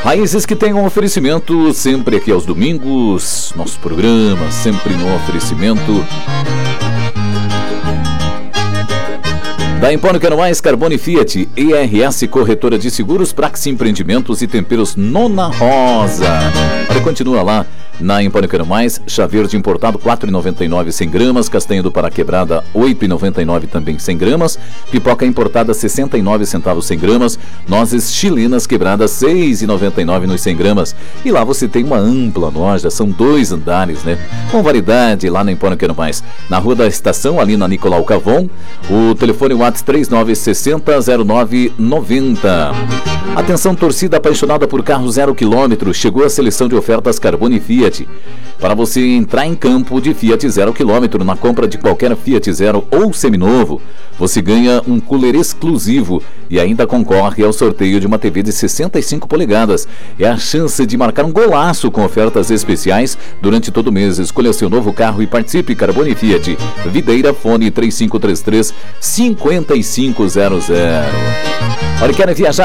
Raízes que tem um oferecimento sempre aqui aos domingos, nosso programa sempre no oferecimento da Empório Quero Mais, Carbone Fiat, ERS Corretora de Seguros, Praxis Empreendimentos e Temperos Nona Rosa. Olha, continua lá na Empório Quero Mais, chá verde importado 4,99 100 gramas, castanha do Pará quebrada 8,99 também 100 gramas, pipoca importada 69 centavos 100 gramas, nozes chilenas quebradas 6,99 nos 100 gramas. E lá você tem uma ampla loja, são 2 andares, né? Com variedade lá na Empório Quero Mais. Na Rua da Estação, ali na Nicolau Cavon, o telefone WhatsApp 3960-0990. Atenção, torcida apaixonada por carro 0 km, chegou a seleção de ofertas Carbone Fiat. Para você entrar em campo de Fiat 0 km na compra de qualquer Fiat Zero ou seminovo, você ganha um cooler exclusivo e ainda concorre ao sorteio de uma TV de 65 polegadas. É a chance de marcar um golaço com ofertas especiais durante todo o mês. Escolha seu novo carro e participe. Carbone Fiat. Videira, fone 3533-5500. Olha, querem viajar